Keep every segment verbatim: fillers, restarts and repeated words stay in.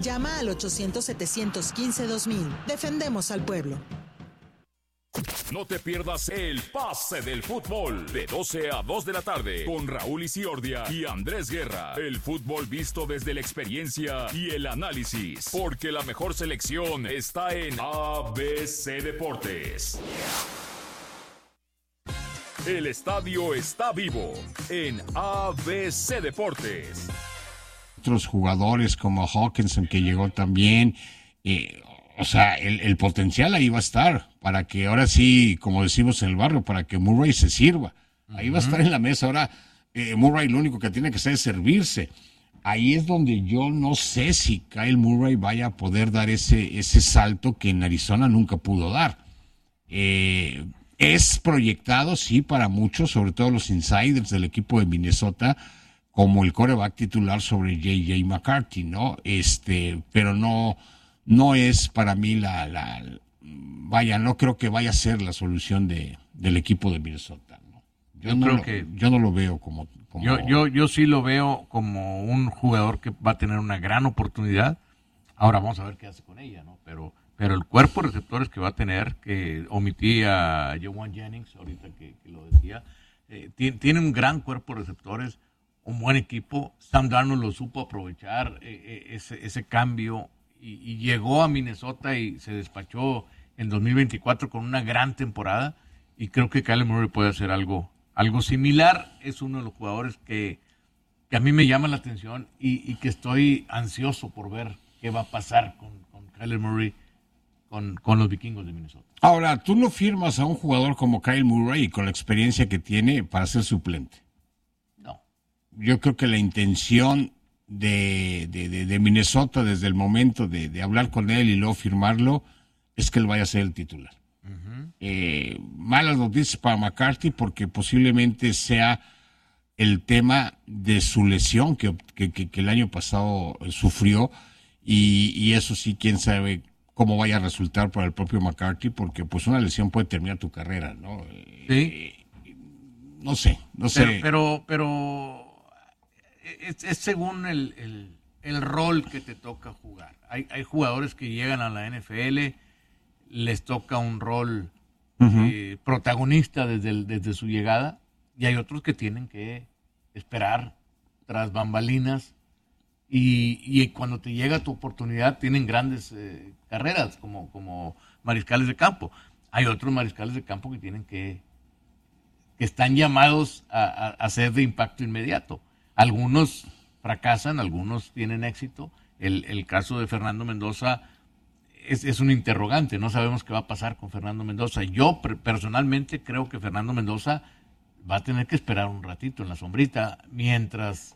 Llama al ochocientos, setecientos quince, dos mil. Defendemos al pueblo. No te pierdas el Pase del Fútbol de doce a dos de la tarde con Raúl Isiordia y Andrés Guerra. El fútbol visto desde la experiencia y el análisis, porque la mejor selección está en A B C Deportes. El estadio está vivo en A B C Deportes. Otros jugadores como Hawkinson, que llegó también, eh, o sea, el, el potencial ahí va a estar para que ahora sí, como decimos en el barrio, para que Murray se sirva. Ahí uh-huh. va a estar en la mesa. Ahora, eh, Murray lo único que tiene que hacer es servirse. Ahí es donde yo no sé si Kyle Murray vaya a poder dar ese, ese salto que en Arizona nunca pudo dar. Eh, es proyectado, sí, para muchos, sobre todo los insiders del equipo de Minnesota, como el quarterback titular sobre J J McCarthy, ¿no? Este, pero no, no es para mí la, la, vaya, no creo que vaya a ser la solución de, del equipo de Minnesota, ¿no? Yo, yo no creo lo, que yo no lo veo como, como... Yo, yo, yo sí lo veo como un jugador que va a tener una gran oportunidad. Ahora vamos a ver qué hace con ella, ¿no? Pero, pero el cuerpo de receptores que va a tener, que omití a Jawan Jennings ahorita que, que lo decía, eh, tiene, tiene un gran cuerpo de receptores, un buen equipo. Sam Darnold lo supo aprovechar eh, ese, ese cambio y, y llegó a Minnesota y se despachó en dos mil veinticuatro con una gran temporada, y creo que Kyle Murray puede hacer algo, algo similar. Es uno de los jugadores que, que a mí me llama la atención y, y que estoy ansioso por ver qué va a pasar con, con Kyle Murray con, con los vikingos de Minnesota. Ahora, tú no firmas a un jugador como Kyle Murray con la experiencia que tiene para ser suplente. Yo creo que la intención de, de, de, de Minnesota desde el momento de, de hablar con él y luego firmarlo es que él vaya a ser el titular. Uh-huh. Eh, malas noticias para McCarthy porque posiblemente sea el tema de su lesión que, que, que, que el año pasado sufrió y, y eso sí, quién sabe cómo vaya a resultar para el propio McCarthy, porque pues una lesión puede terminar tu carrera, ¿no? Sí. Eh, no sé, no pero, sé. Pero, pero Es, es según el, el, el rol que te toca jugar. Hay, hay jugadores que llegan a la N F L, les toca un rol uh-huh. eh, protagonista desde, el, desde su llegada, y hay otros que tienen que esperar tras bambalinas, y, y cuando te llega tu oportunidad tienen grandes eh, carreras como, como mariscales de campo. Hay otros mariscales de campo que tienen que, que están llamados a, a, a ser de impacto inmediato. Algunos fracasan, algunos tienen éxito. El, el caso de Fernando Mendoza es, es un interrogante. No sabemos qué va a pasar con Fernando Mendoza. Yo per- personalmente creo que Fernando Mendoza va a tener que esperar un ratito en la sombrita mientras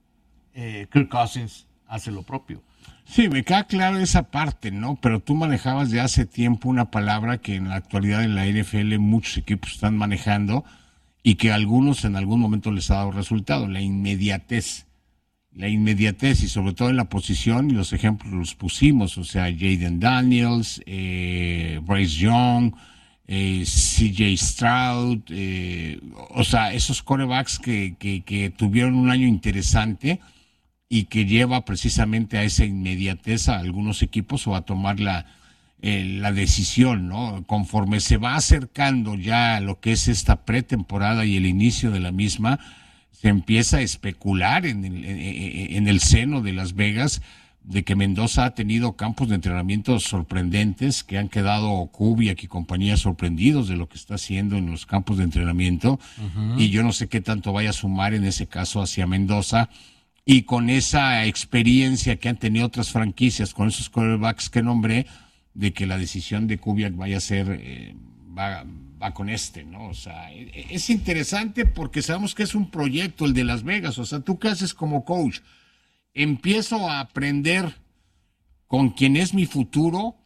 eh, Kirk Cousins hace lo propio. Sí, me queda claro esa parte, ¿no? Pero tú manejabas de hace tiempo una palabra que en la actualidad en la N F L muchos equipos están manejando, y que a algunos en algún momento les ha dado resultado, la inmediatez. La inmediatez, y sobre todo en la posición, y los ejemplos los pusimos, o sea, Jaden Daniels, eh, Bryce Young, eh, C J Stroud, eh, o sea, esos quarterbacks que, que, que tuvieron un año interesante y que lleva precisamente a esa inmediatez a algunos equipos o a tomar la Eh, la decisión, ¿no? Conforme se va acercando ya a lo que es esta pretemporada y el inicio de la misma, se empieza a especular en el, en, en el seno de Las Vegas de que Mendoza ha tenido campos de entrenamiento sorprendentes, que han quedado Kubiak y compañía sorprendidos de lo que está haciendo en los campos de entrenamiento, uh-huh. y yo no sé qué tanto vaya a sumar en ese caso hacia Mendoza, y con esa experiencia que han tenido otras franquicias, con esos quarterbacks que nombré, de que la decisión de Kubiak vaya a ser, eh, va, va con este, ¿no? O sea, es interesante porque sabemos que es un proyecto el de Las Vegas. O sea, ¿tú qué haces como coach? ¿Empiezo a aprender con quién es mi futuro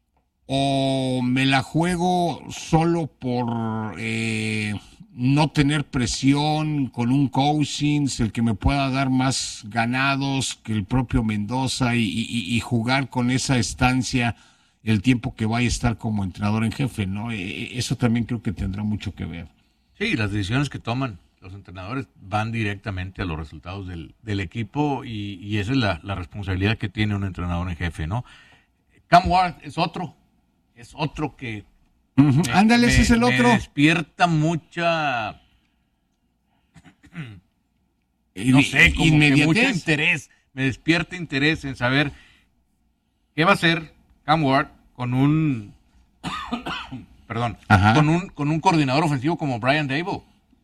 o me la juego solo por eh, no tener presión con un Cousins, el que me pueda dar más ganados que el propio Mendoza y, y, y jugar con esa estancia el tiempo que vaya a estar como entrenador en jefe, ¿no? Eso también creo que tendrá mucho que ver. Sí, las decisiones que toman los entrenadores van directamente a los resultados del, del equipo y, y esa es la, la responsabilidad que tiene un entrenador en jefe, ¿no? Cam Ward es otro, es otro que uh-huh. me, Ándale, ese es el otro. Me despierta mucha, no sé, como que mucho interés, me despierta interés en saber qué va a hacer Cam Ward con un, perdón, Ajá. con un con un coordinador ofensivo como Brian Daboll.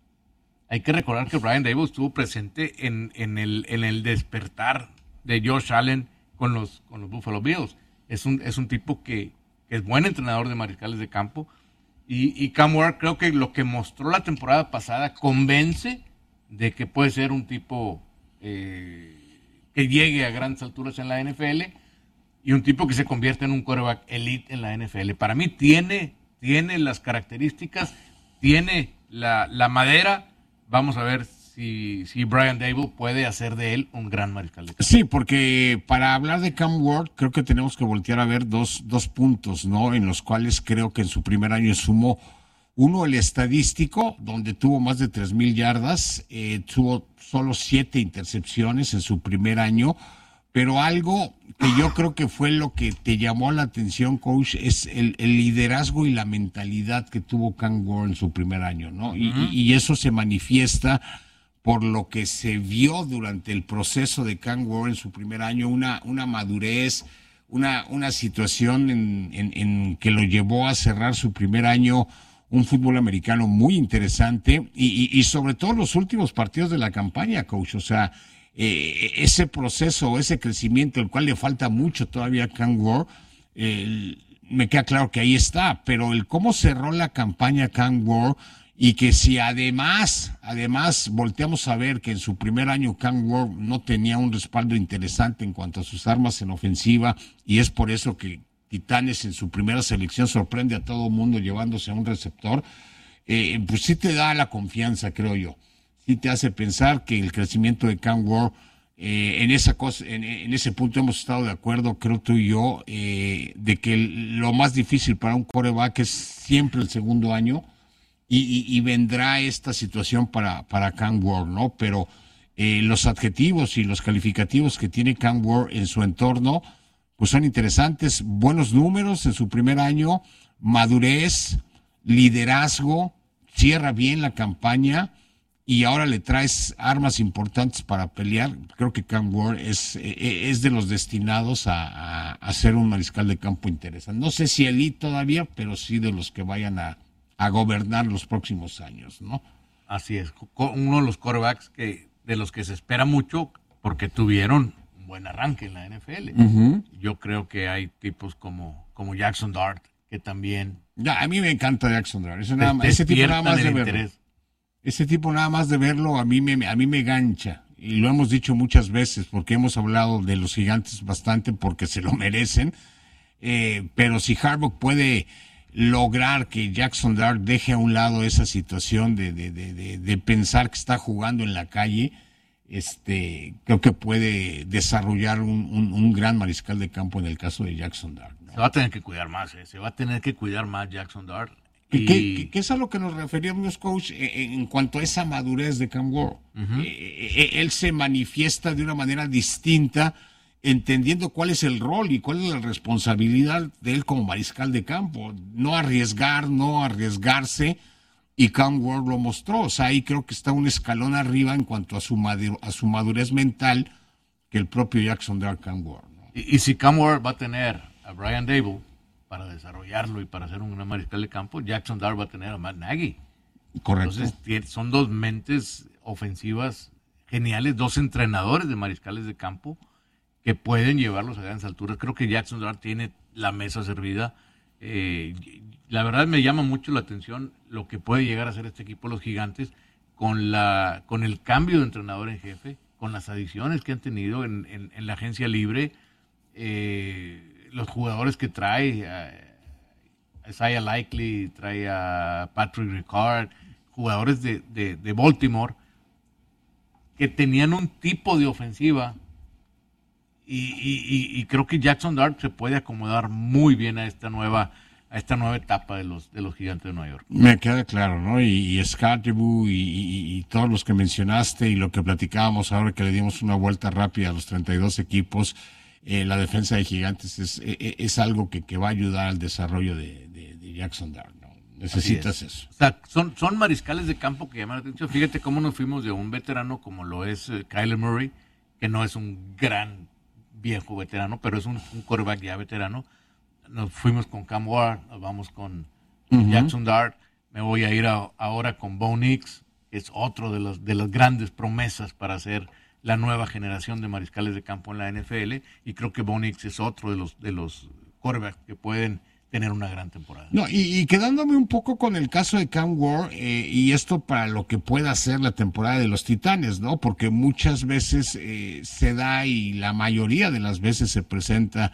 Hay que recordar que Brian Daboll estuvo presente en, en el en el despertar de Josh Allen con los con los Buffalo Bills. Es un es un tipo que, que es buen entrenador de mariscales de campo y, y Cam Ward creo que lo que mostró la temporada pasada convence de que puede ser un tipo eh, que llegue a grandes alturas en la N F L y un tipo que se convierte en un quarterback elite en la N F L. Para mí tiene, tiene las características, tiene la, la madera. Vamos a ver si, si Brian Daboll puede hacer de él un gran mariscal de campo. Sí, porque para hablar de Cam Ward creo que tenemos que voltear a ver dos, dos puntos, ¿no? En los cuales creo que en su primer año sumó. Uno, el estadístico, donde tuvo más de tres mil yardas, eh, tuvo solo siete intercepciones en su primer año, pero algo que yo creo que fue lo que te llamó la atención, coach, es el, el liderazgo y la mentalidad que tuvo Cam Ward en su primer año, ¿no? Uh-huh. Y, y eso se manifiesta por lo que se vio durante el proceso de Cam Ward en su primer año, una, una madurez, una, una situación en, en, en que lo llevó a cerrar su primer año un fútbol americano muy interesante y, y, y sobre todo los últimos partidos de la campaña, coach. O sea, eh, ese proceso, ese crecimiento, el cual le falta mucho todavía a Cam Ward, eh, me queda claro que ahí está, pero el cómo cerró la campaña Cam Ward y que si además, además volteamos a ver que en su primer año Cam Ward no tenía un respaldo interesante en cuanto a sus armas en ofensiva y es por eso que Titanes en su primera selección sorprende a todo el mundo llevándose a un receptor, eh, pues sí te da la confianza, creo yo. Sí te hace pensar que el crecimiento de Cam Ward, eh, en esa cosa, en, en ese punto hemos estado de acuerdo, creo tú y yo, eh, de que lo más difícil para un quarterback es siempre el segundo año y, y, y vendrá esta situación para, para Cam Ward, ¿no? Pero eh, los adjetivos y los calificativos que tiene Cam Ward en su entorno pues son interesantes, buenos números en su primer año, madurez, liderazgo, cierra bien la campaña y ahora le traes armas importantes para pelear. Creo que Cam Ward es, es de los destinados a, a, a ser un mariscal de campo interesante. No sé si elite todavía, pero sí de los que vayan a, a gobernar los próximos años, ¿no? Así es, uno de los quarterbacks que, de los que se espera mucho porque tuvieron buen arranque en la N F L. Uh-huh. Yo creo que hay tipos como, como Jackson Dart, que también... Ya, a mí me encanta Jackson Dart. Ese, nada más, ese tipo nada más de verlo. Interés. Ese tipo nada más de verlo a mí me, a mí me gancha. Y lo hemos dicho muchas veces, porque hemos hablado de los gigantes bastante, porque se lo merecen. Eh, pero si Harbaugh puede lograr que Jackson Dart deje a un lado esa situación de, de, de, de, de pensar que está jugando en la calle, este creo que puede desarrollar un, un, un gran mariscal de campo en el caso de Jackson Dart, ¿no? Se va a tener que cuidar más, ¿eh? se va a tener que cuidar más Jackson Dart. Y... ¿Qué, qué es a lo que nos referíamos, coach, en, en cuanto a esa madurez de Cam Ward? Uh-huh. Eh, él se manifiesta de una manera distinta, entendiendo cuál es el rol y cuál es la responsabilidad de él como mariscal de campo. No arriesgar, no arriesgarse. Y Cam Ward lo mostró, o sea, ahí creo que está un escalón arriba en cuanto a su, madurez, a su madurez mental que el propio Jackson Dart Cam Ward, ¿no? Y, y si Cam Ward va a tener a Brian Daboll para desarrollarlo y para ser un gran mariscal de campo, Jackson Dart va a tener a Matt Nagy. Correcto. Entonces son dos mentes ofensivas geniales, dos entrenadores de mariscales de campo que pueden llevarlos a grandes alturas. Creo que Jackson Dart tiene la mesa servida. Eh, la verdad me llama mucho la atención lo que puede llegar a hacer este equipo, los Gigantes, con la con el cambio de entrenador en jefe, con las adiciones que han tenido en, en, en la agencia libre, eh, los jugadores que trae, a Isaiah Likely, trae a Patrick Ricard, jugadores de, de, de Baltimore, que tenían un tipo de ofensiva y, y, y creo que Jackson Dart se puede acomodar muy bien a esta nueva a esta nueva etapa de los de los Gigantes de Nueva York. Me queda claro, ¿no? Y, y Scottie y, y, y todos los que mencionaste y lo que platicábamos ahora que le dimos una vuelta rápida a los treinta y dos equipos, eh, la defensa de Gigantes es, es, es algo que, que va a ayudar al desarrollo de, de, de Jackson Dart, ¿no? Necesitas eso. O sea, son, son mariscales de campo que llaman la atención. Fíjate cómo nos fuimos de un veterano como lo es uh, Kyler Murray, que no es un gran viejo veterano, pero es un, un quarterback ya veterano. Nos fuimos con Cam Ward, nos vamos con uh-huh. Jackson Dart. Me voy a ir a, ahora con Bo Nix, que es otro de, los, de las grandes promesas para hacer la nueva generación de mariscales de campo en la N F L. Y creo que Bo Nix es otro de los, de los quarterbacks que pueden tener una gran temporada. No, y, y quedándome un poco con el caso de Cam Ward, eh, y esto para lo que pueda ser la temporada de los Titanes, ¿no? Porque muchas veces eh, se da y la mayoría de las veces se presenta,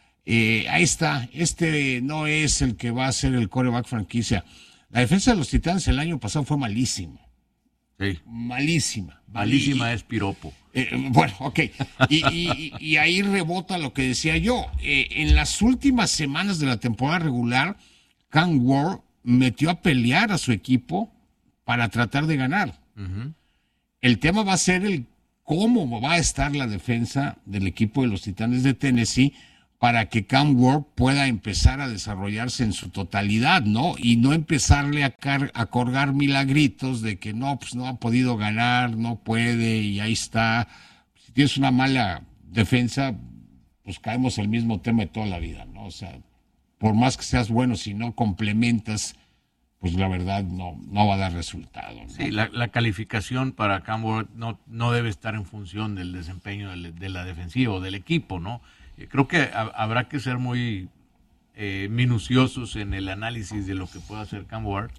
eh, ahí está, este no es el que va a ser el quarterback franquicia. La defensa de los Titanes el año pasado fue malísima. Sí. Malísima. Malísima y, es piropo. Eh, bueno, ok. Y, y, y ahí rebota lo que decía yo. Eh, en las últimas semanas de la temporada regular, Cam Ward metió a pelear a su equipo para tratar de ganar. Uh-huh. El tema va a ser el cómo va a estar la defensa del equipo de los Titanes de Tennessee para que Cam Ward pueda empezar a desarrollarse en su totalidad, ¿no? Y no empezarle a, car- a colgar milagritos de que no, pues no ha podido ganar, no puede, y ahí está. Si tienes una mala defensa, pues caemos en el mismo tema de toda la vida, ¿no? O sea, por más que seas bueno, si no complementas, pues la verdad no, no va a dar resultado, ¿no? Sí, la, la calificación para Cam Ward no, no debe estar en función del desempeño de, de la defensiva o del equipo, ¿no? Creo que ha, habrá que ser muy eh, minuciosos en el análisis de lo que puede hacer Cam Ward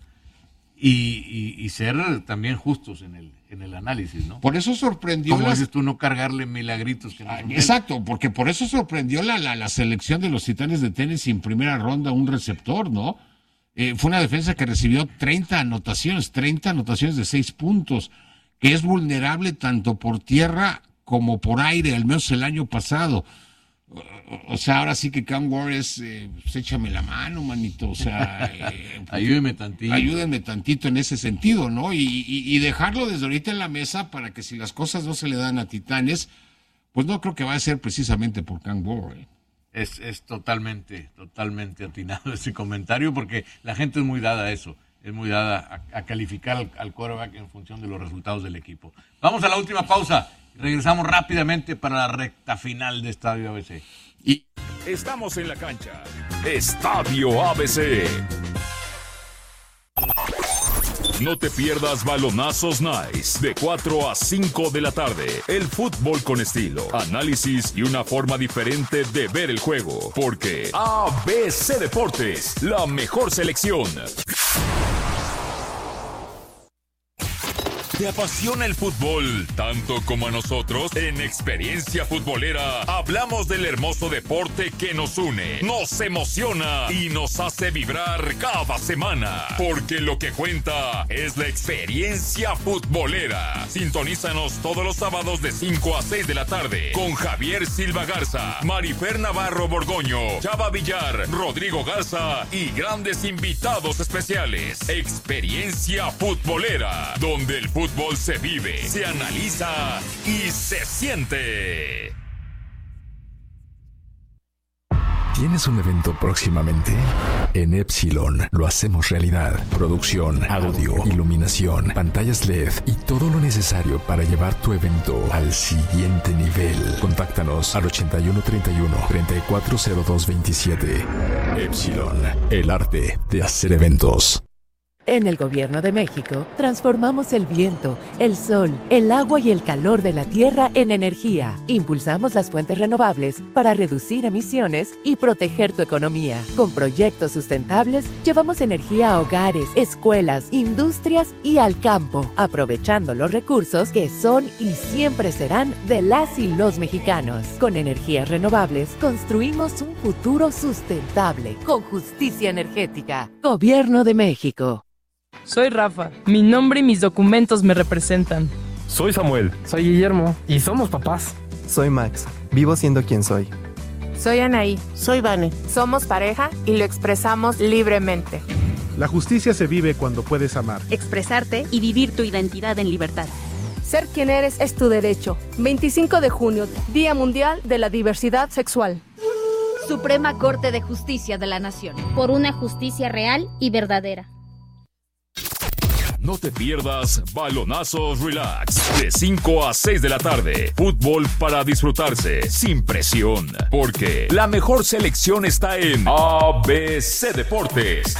y, y, y ser también justos en el, en el análisis, ¿no? Por eso sorprendió... Como las... dices tú, no cargarle milagritos. Que no ah, exacto, porque por eso sorprendió la, la, la selección de los Titanes de Tennessee en primera ronda, un receptor, ¿no? Eh, fue una defensa que recibió treinta anotaciones, treinta anotaciones de seis puntos, que es vulnerable tanto por tierra como por aire, al menos el año pasado. O sea, ahora sí que Cam Ward es, eh, pues échame la mano, manito, o sea... Eh, ayúdeme tantito. Ayúdenme tantito en ese sentido, ¿no? Y, y, y dejarlo desde ahorita en la mesa para que si las cosas no se le dan a Titanes, pues no creo que va a ser precisamente por Cam Ward, ¿eh? Es, es totalmente, totalmente atinado ese comentario porque la gente es muy dada a eso, es muy dada a, a calificar al, al quarterback en función de los resultados del equipo. Vamos a la última pausa. Regresamos rápidamente para la recta final de Estadio A B C. Y estamos en la cancha. Estadio A B C. No te pierdas Balonazos Nice de cuatro a cinco de la tarde. El fútbol con estilo, análisis y una forma diferente de ver el juego. Porque A B C Deportes, la mejor selección. ¿Te apasiona el fútbol tanto como a nosotros? En Experiencia Futbolera hablamos del hermoso deporte que nos une, nos emociona y nos hace vibrar cada semana. Porque lo que cuenta es la experiencia futbolera. Sintonízanos todos los sábados de cinco a seis de la tarde con Javier Silva Garza, Marifer Navarro Borgoño, Chava Villar, Rodrigo Garza y grandes invitados especiales. Experiencia Futbolera, donde el fútbol Fútbol se vive, se analiza y se siente. ¿Tienes un evento próximamente? En Epsilon lo hacemos realidad. Producción, audio, iluminación, pantallas L E D y todo lo necesario para llevar tu evento al siguiente nivel. Contáctanos al ochenta y uno treinta y uno, treinta y cuatro cero dos veintisiete. Epsilon, el arte de hacer eventos. En el Gobierno de México, transformamos el viento, el sol, el agua y el calor de la tierra en energía. Impulsamos las fuentes renovables para reducir emisiones y proteger tu economía. Con proyectos sustentables, llevamos energía a hogares, escuelas, industrias y al campo, aprovechando los recursos que son y siempre serán de las y los mexicanos. Con energías renovables, construimos un futuro sustentable, con justicia energética. Gobierno de México. Soy Rafa, mi nombre y mis documentos me representan. Soy Samuel. Soy Guillermo. Y somos papás. Soy Max, vivo siendo quien soy. Soy Anaí. Soy Vane. Somos pareja y lo expresamos libremente. La justicia se vive cuando puedes amar, expresarte y vivir tu identidad en libertad. Ser quien eres es tu derecho. veinticinco de junio, Día Mundial de la Diversidad Sexual. Suprema Corte de Justicia de la Nación. Por una justicia real y verdadera. No te pierdas Balonazos Relax de cinco a seis de la tarde. Fútbol para disfrutarse sin presión, porque la mejor selección está en A B C Deportes.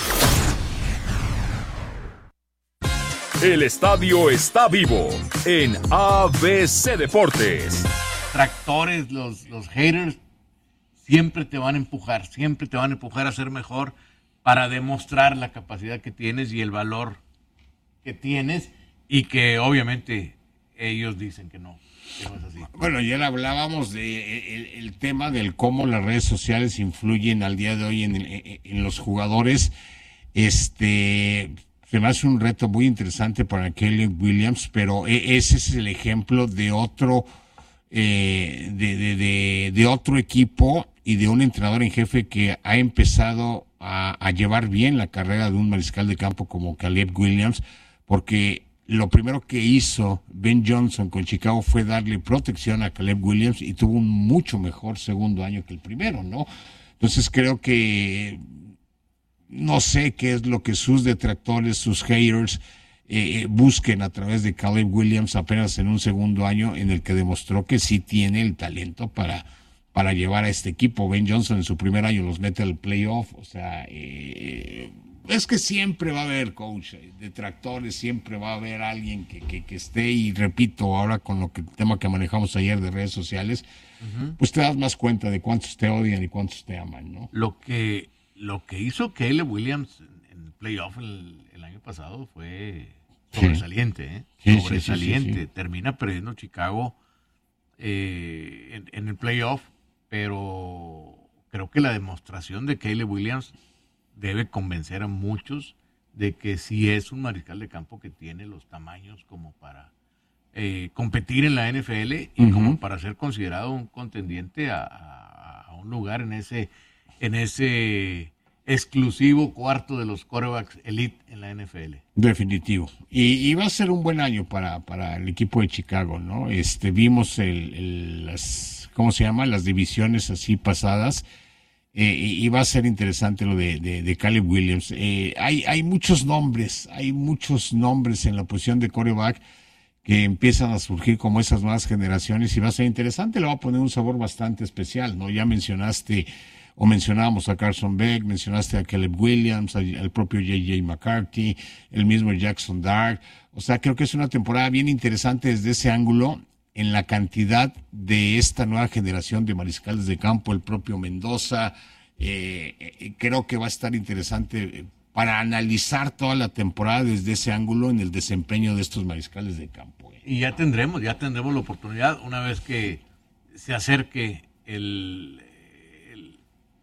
El estadio está vivo en A B C Deportes. Tractores, los, los haters siempre te van a empujar, siempre te van a empujar a ser mejor para demostrar la capacidad que tienes y el valor que tienes, y que obviamente ellos dicen que no, que no es así. Bueno, ya hablábamos de el, el tema del cómo las redes sociales influyen al día de hoy en, en, en los jugadores. Este se me hace un reto muy interesante para Caleb Williams, pero ese es el ejemplo de otro eh, de, de, de, de otro equipo y de un entrenador en jefe que ha empezado a, a llevar bien la carrera de un mariscal de campo como Caleb Williams, porque lo primero que hizo Ben Johnson con Chicago fue darle protección a Caleb Williams y tuvo un mucho mejor segundo año que el primero, ¿no? Entonces creo que no sé qué es lo que sus detractores, sus haters eh, busquen a través de Caleb Williams apenas en un segundo año en el que demostró que sí tiene el talento para, para llevar a este equipo. Ben Johnson en su primer año los mete al playoff, o sea... Eh, Es que siempre va a haber, coach, detractores, siempre va a haber alguien que, que, que esté, y repito, ahora con lo que el tema que manejamos ayer de redes sociales, uh-huh. pues te das más cuenta de cuántos te odian y cuántos te aman, ¿no? Lo que, lo que hizo Caleb Williams en, en el playoff el, el año pasado fue sobresaliente, ¿eh? Sí, sobresaliente. Sí, sí, sí, sí. Termina perdiendo Chicago eh, en, en el playoff, pero creo que la demostración de Caleb Williams debe convencer a muchos de que sí es un mariscal de campo que tiene los tamaños como para eh, competir en la N F L y uh-huh. como para ser considerado un contendiente a, a, a un lugar en ese en ese exclusivo cuarto de los quarterbacks elite en la N F L. Definitivo. Y, y va a ser un buen año para, para el equipo de Chicago, ¿no? Este vimos el, el las ¿cómo se llama? Las divisiones así pasadas. Eh, y va a ser interesante lo de, de, de Caleb Williams. Eh, hay, hay muchos nombres, hay muchos nombres en la posición de quarterback que empiezan a surgir como esas nuevas generaciones y va a ser interesante, le va a poner un sabor bastante especial, ¿no? Ya mencionaste o mencionábamos a Carson Beck, mencionaste a Caleb Williams, al, al propio J J McCarthy, el mismo Jackson Dart. O sea, creo que es una temporada bien interesante desde ese ángulo, en la cantidad de esta nueva generación de mariscales de campo, el propio Mendoza. Eh, eh, creo que va a estar interesante para analizar toda la temporada desde ese ángulo en el desempeño de estos mariscales de campo. Eh. Y ya tendremos, ya tendremos la oportunidad una vez que se acerque el, el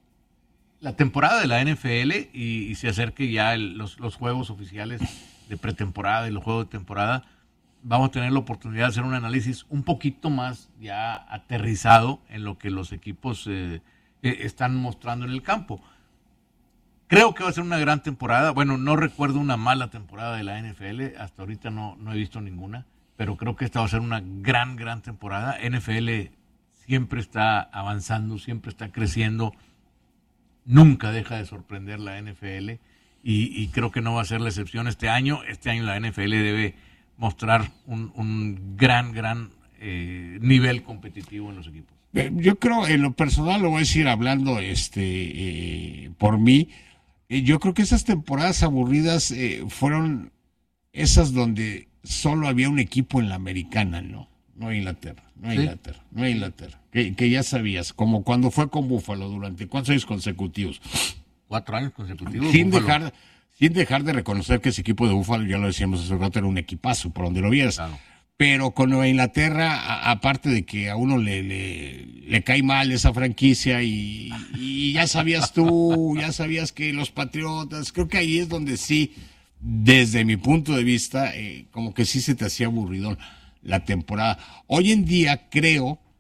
la temporada de la N F L y, y se acerque ya el, los, los juegos oficiales de pretemporada y los juegos de temporada. Vamos a tener la oportunidad de hacer un análisis un poquito más ya aterrizado en lo que los equipos eh, eh, están mostrando en el campo. Creo que va a ser una gran temporada. Bueno, no recuerdo una mala temporada de la N F L. Hasta ahorita no, no he visto ninguna. Pero creo que esta va a ser una gran, gran temporada. N F L siempre está avanzando, siempre está creciendo. Nunca deja de sorprender la N F L. Y, y creo que no va a ser la excepción este año. Este año la N F L debe mostrar un, un gran, gran eh, nivel competitivo en los equipos. Yo creo, en lo personal, lo voy a decir hablando este eh, por mí, eh, yo creo que esas temporadas aburridas eh, fueron esas donde solo había un equipo en la americana, ¿no? No Inglaterra, no ¿Sí? Inglaterra, no Inglaterra. Que, que ya sabías, como cuando fue con Buffalo durante cuántos años consecutivos. Cuatro años consecutivos. Sin Buffalo. dejar... Sin dejar de reconocer que ese equipo de Buffalo, ya lo decíamos hace rato, era un equipazo, por donde lo vieras. Claro. Pero con Nueva Inglaterra, a, aparte de que a uno le, le, le cae mal esa franquicia y, y ya sabías tú, ya sabías que los Patriotas, creo que ahí es donde sí, desde mi punto de vista, eh, como que sí se te hacía aburrido la temporada. Hoy en día creo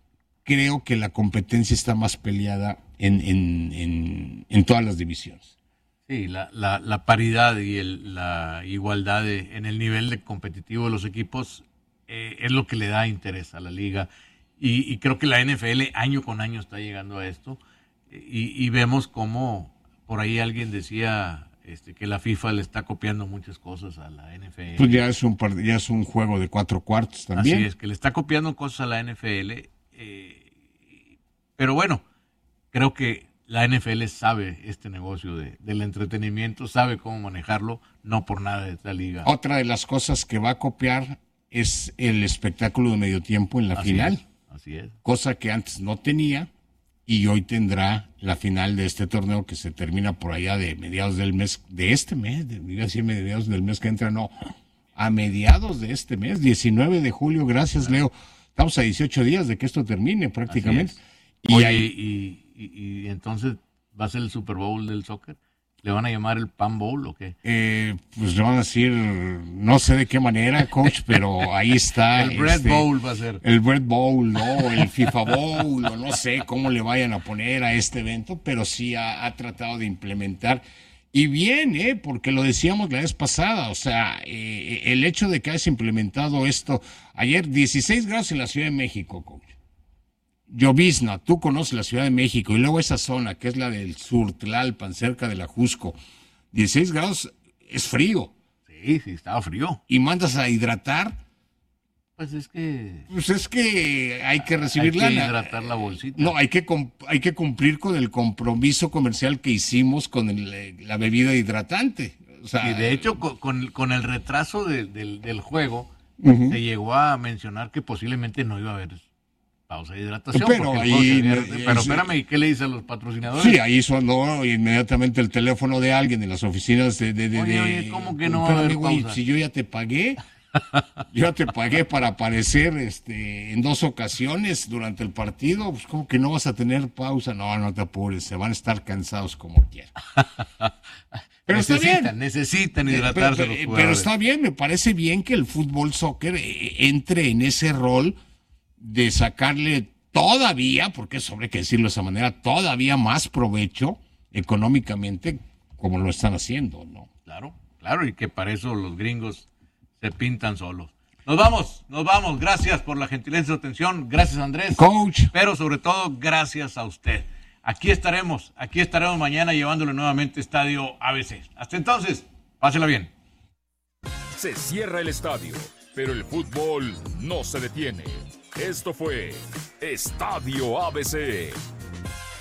creo que la competencia está más peleada en, en, en, en todas las divisiones. Sí, la, la, la paridad y el, la igualdad de, en el nivel de competitivo de los equipos eh, es lo que le da interés a la liga. Y, y creo que la N F L año con año está llegando a esto. Y, y vemos cómo por ahí alguien decía este, que la FIFA le está copiando muchas cosas a la N F L. Pues ya es un, ya es un juego de cuatro cuartos también. Así es, que le está copiando cosas a la N F L. Eh, pero bueno, creo que la N F L sabe este negocio de, del entretenimiento, sabe cómo manejarlo, no por nada de esta liga. Otra de las cosas que va a copiar es el espectáculo de medio tiempo en la Así final. es, así es. Cosa que antes no tenía y hoy tendrá la final de este torneo que se termina por allá de mediados del mes, de este mes, de, iba a decir mediados del mes que entra, no, a mediados de este mes, diecinueve de julio, gracias Leo. Estamos a dieciocho días de que esto termine prácticamente. Y, Oye, ahí, y, y, y entonces va a ser el Super Bowl del soccer. ¿Le van a llamar el Pan Bowl o qué? Eh, pues le van a decir, no sé de qué manera, coach, pero ahí está. El Bread este, Bowl va a ser. El Bread Bowl, ¿no? El FIFA Bowl, o no sé cómo le vayan a poner a este evento, pero sí ha, ha tratado de implementar. Y bien, ¿eh? Porque lo decíamos la vez pasada, o sea, eh, el hecho de que hayas implementado esto. Ayer, dieciséis grados en la Ciudad de México, coach. Llovizna, tú conoces la Ciudad de México, y luego esa zona que es la del sur, Tlalpan, cerca de la Jusco, dieciséis grados es frío. Sí, sí, estaba frío. Y mandas a hidratar. Pues es que... Pues es que hay que recibir lana. Hay que lana. hidratar la bolsita. No, hay que, hay que cumplir con el compromiso comercial que hicimos con el, la bebida hidratante. O sea, y de hecho, con, con el retraso de, del, del juego, uh-huh. se llegó a mencionar que posiblemente no iba a haber pausa de hidratación. Pero, ahí, había, pero espérame, ¿y qué le dice a los patrocinadores? Sí, ahí sonó inmediatamente el teléfono de alguien en las oficinas de... de, de oye, oye, de, ¿cómo que no va a haber güey, pausa? Si yo ya te pagué, yo ya te pagué para aparecer este, en dos ocasiones durante el partido, pues ¿cómo que no vas a tener pausa? No, no te apures, se van a estar cansados como quieran. Pero necesitan, está bien. necesitan hidratarse pero, los pero, jugadores. pero está bien, me parece bien que el fútbol soccer entre en ese rol de sacarle todavía, porque eso habrá que decirlo de esa manera, todavía más provecho económicamente como lo están haciendo, ¿no? Claro, claro, y que para eso los gringos se pintan solos. Nos vamos, nos vamos. Gracias por la gentileza y su atención. Gracias, Andrés. Coach. Pero sobre todo, gracias a usted. Aquí estaremos, aquí estaremos mañana llevándole nuevamente Estadio A B C. Hasta entonces, pásela bien. Se cierra el estadio, pero el fútbol no se detiene. Esto fue Estadio A B C.